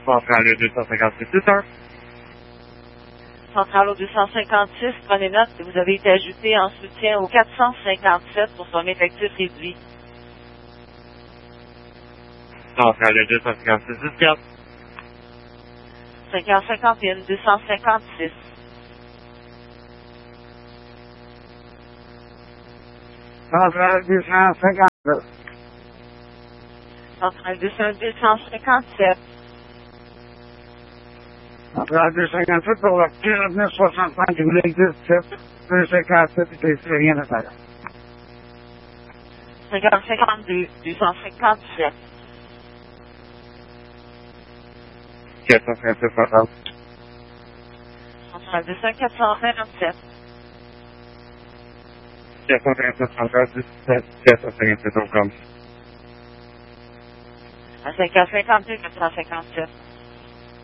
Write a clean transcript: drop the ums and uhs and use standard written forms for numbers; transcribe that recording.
Centrale 256, c'est ça? Centrale au 256, prenez note, vous avez été ajouté en soutien au 457 pour son effectif réduit. Centrale 256, 14. 551, 256. Centrale 252. Centrale 257. Centrale 257 pour le 4965,17. 257, c'est rien à faire. 5052, 257. 457, centrale. Centrale 457. 457, centrale 17, 457, on commence. À 552, 457.